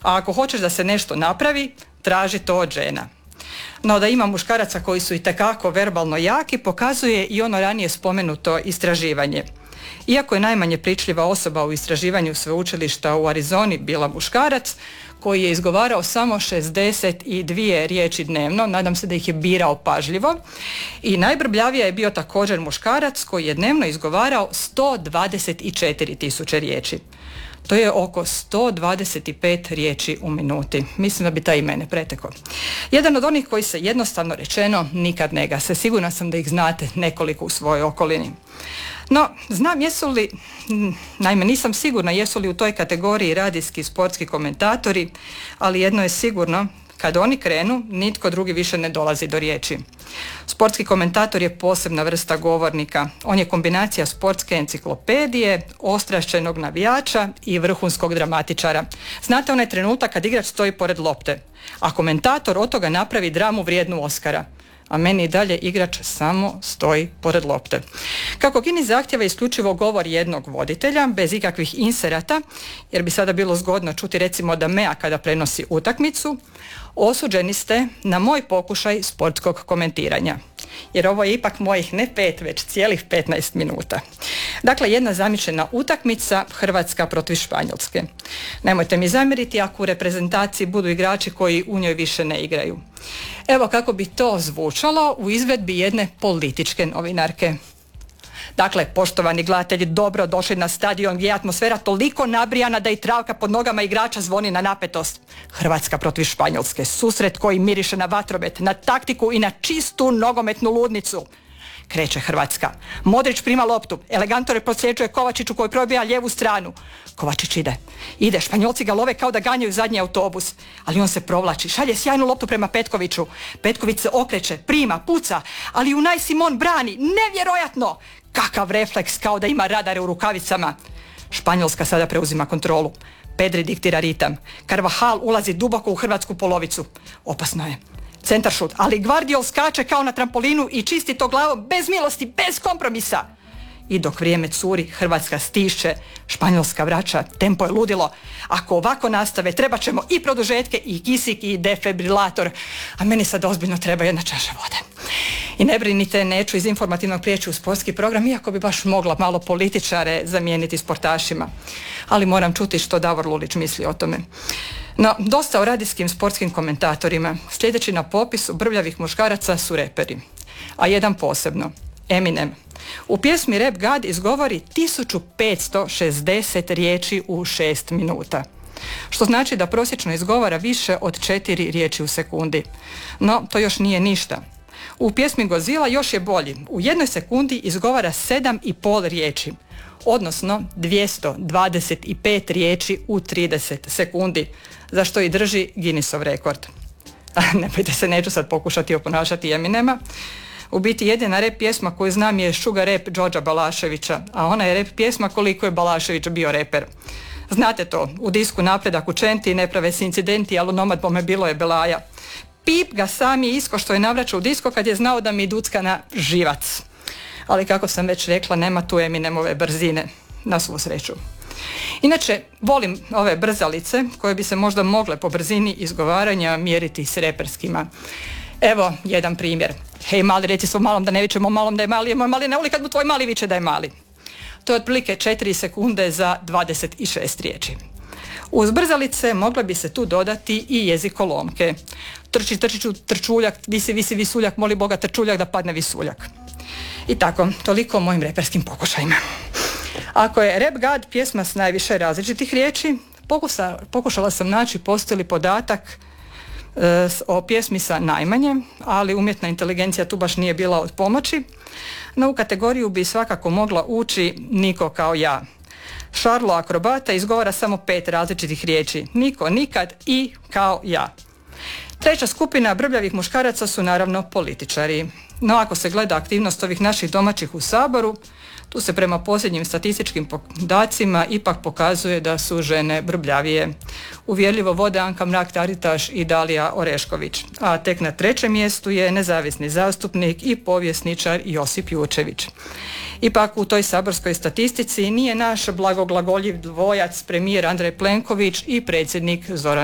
A ako hoćeš da se nešto napravi, traži to od žena. No da ima muškaraca koji su itekako verbalno jaki pokazuje i ono ranije spomenuto istraživanje. Iako je najmanje pričljiva osoba u istraživanju sveučilišta u Arizoni bila muškarac koji je izgovarao samo 62 riječi dnevno, nadam se da ih je birao pažljivo, i najbrbljavija je bio također muškarac koji je dnevno izgovarao 124 tisuće riječi. To je oko 125 riječi u minuti. Mislim da bi taj i mene pretekao. Jedan od onih koji se jednostavno rečeno nikad ne gase. Sigurna sam da ih znate nekoliko u svojoj okolini. No, znam naime nisam sigurna jesu li u toj kategoriji radijski sportski komentatori, ali jedno je sigurno, kad oni krenu, nitko drugi više ne dolazi do riječi. Sportski komentator je posebna vrsta govornika. On je kombinacija sportske enciklopedije, ostrašćenog navijača i vrhunskog dramatičara. Znate onaj trenutak kad igrač stoji pored lopte, a komentator od toga napravi dramu vrijednu Oscara, a meni i dalje igrač samo stoji pored lopte. Kako Gini zahtjeva isključivo govor jednog voditelja, bez ikakvih inserata, jer bi sada bilo zgodno čuti recimo da Mea kada prenosi utakmicu, osuđeni ste na moj pokušaj sportskog komentiranja. Jer ovo je ipak mojih ne 5, već cijelih 15 minuta. Dakle, jedna zamišljena utakmica Hrvatska protiv Španjolske. Nemojte mi zamjeriti ako u reprezentaciji budu igrači koji u njoj više ne igraju. Evo kako bi to zvučalo u izvedbi jedne političke novinarke. Dakle, poštovani gledatelji, dobro došli na stadion gdje je atmosfera toliko nabrijana da i travka pod nogama igrača zvoni na napetost. Hrvatska protiv Španjolske, susret koji miriše na vatromet, na taktiku i na čistu nogometnu ludnicu. Kreće Hrvatska. Modrić prima loptu, elegantno prosljeđuje Kovačiću koji probija lijevu stranu. Kovačić ide, Španjolci ga love kao da ganjaju zadnji autobus, ali on se provlači, šalje sjajnu loptu prema Petkoviću. Petković se okreće, prima, puca, ali Unai Simon brani, nevjerojatno! Kakav refleks, kao da ima radare u rukavicama. Španjolska sada preuzima kontrolu. Pedri diktira ritam. Carvajal ulazi duboko u hrvatsku polovicu. Opasno je. Centaršut, ali Gvardiol skače kao na trampolinu i čisti to glavom bez milosti, bez kompromisa. I dok vrijeme curi, Hrvatska stišće, Španjolska vraća, tempo je ludilo. Ako ovako nastave, trebat ćemo i produžetke, i kisik, i defibrilator. A meni sad ozbiljno treba jedna čaša vode. I ne brinite, neću iz informativnog prijeći u sportski program, iako bi baš mogla malo političare zamijeniti sportašima. Ali moram čuti što Davor Lulić misli o tome. No, dosta o radijskim sportskim komentatorima. Sljedeći na popisu brbljavih muškaraca su reperi. A jedan posebno, Eminem. U pjesmi Rap God izgovori 1560 riječi u 6 minuta. Što znači da prosječno izgovara više od 4 riječi u sekundi. No, to još nije ništa. U pjesmi Godzilla još je bolji. U jednoj sekundi izgovara 7,5 riječi. Odnosno 225 riječi u 30 sekundi. Za što i drži Guinnessov rekord. Ne bojte se, neću sad pokušati oponašati Eminema. U biti jedina rap pjesma koju znam je Sugar Rap Đorđa Balaševića, a ona je rap pjesma koliko je Balašević bio reper. Znate to, u disku Napredak učenti, ne prave se incidenti, ali u Nomad bome bilo je belaja. Pip ga sam je isko što je navraćao u disko kad je znao da mi ducka na živac. Ali kako sam već rekla, nema tu Eminemove brzine, na svu sreću. Inače, volim ove brzalice koje bi se možda mogle po brzini izgovaranja mjeriti s reperskima. Evo jedan primjer. Hej mali, reci svom malom da ne vičemo malom da je mali, moj mali ne voli kad mu tvoj mali viče da je mali. To je otprilike 4 sekunde za 26 riječi. Uz brzalice mogla bi se tu dodati i jezikolomke. Trči, trčiću, trčuljak, visi, visi, visuljak, moli Boga trčuljak da padne visuljak. I tako, toliko o mojim reperskim pokušajima. Ako je Rap God pjesma s najviše različitih riječi, pokušala sam naći postoji li podatak o pjesmi sa najmanje, ali umjetna inteligencija tu baš nije bila od pomoći. No u kategoriju bi svakako mogla ući Niko kao ja. Šarlo akrobata izgovara samo 5 različitih riječi. Niko, nikad i kao ja. Treća skupina brbljavih muškaraca su naravno političari. No ako se gleda aktivnost ovih naših domaćih u Saboru, tu se prema posljednjim statističkim podacima ipak pokazuje da su žene brbljavije. Uvjerljivo vode Anka Mrak-Taritaš i Dalija Orešković. A tek na 3. mjestu je nezavisni zastupnik i povjesničar Josip Jurčević. Ipak u toj saborskoj statistici nije naš blagoglagoljiv dvojac premijer Andrej Plenković i predsjednik Zoran